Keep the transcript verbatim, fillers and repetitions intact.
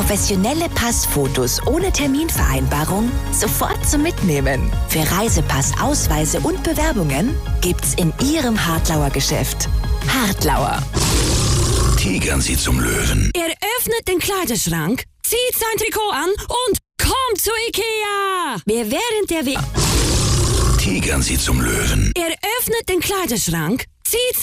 Professionelle Passfotos ohne Terminvereinbarung sofort zum Mitnehmen. Für Reisepass, Ausweise und Bewerbungen gibt's in Ihrem Hartlauer Geschäft. Hartlauer. Tigern Sie zum Löwen. Er öffnet den Kleiderschrank, zieht sein Trikot an und kommt zu Ikea. Wer während der We... Tigern Sie zum Löwen. Er öffnet den Kleiderschrank, zieht